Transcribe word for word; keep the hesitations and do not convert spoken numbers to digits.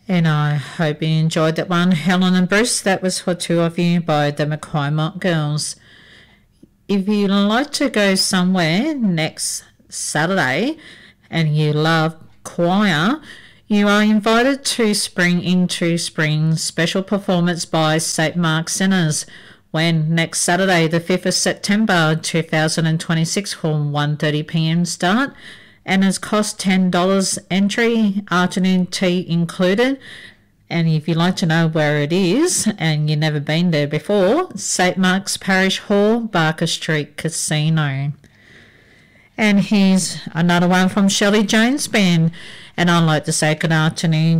And I hope you enjoyed that one, Helen and Bruce. That was for two of you by the Mackay Mock Girls. If you like to go somewhere next Saturday and you love choir, you are invited to Spring into Spring special performance by Saint Mark Sinners when next Saturday the fifth of September two thousand twenty-six from one thirty p m start, and it's cost ten dollars entry, afternoon tea included. And if you'd like to know where it is and you've never been there before, Saint Mark's Parish Hall, Barker Street Casino. And here's another one from Shelley Jones Band, and I'd like to say good afternoon